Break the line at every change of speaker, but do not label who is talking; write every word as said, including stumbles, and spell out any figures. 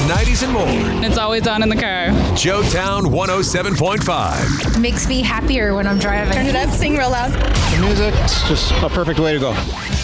nineties, and more.
It's always on in the car.
Joetown one oh seven point five.
Makes me happier when I'm driving.
Turn it up, sing real loud.
The music's just a perfect way to go.